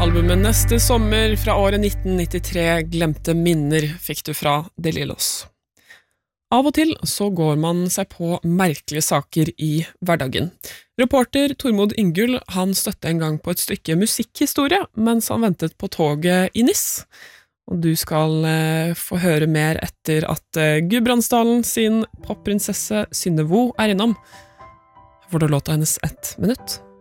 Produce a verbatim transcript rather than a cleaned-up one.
albumet Neste sommer fra året nitten nittitre, Glemte minner, fikk du fra De Lillos. Av og til så går man seg på merkelige saker i hverdagen. Reporter Tormod Ingull, han støtte en gang på et stykke musikkhistorie mens han ventet på toget i Nis. Og du skal eh, få høre mer etter at eh, Gudbrandsdalen sin popprinsesse Synne Vo er innom. Får du låta hennes ett minutt?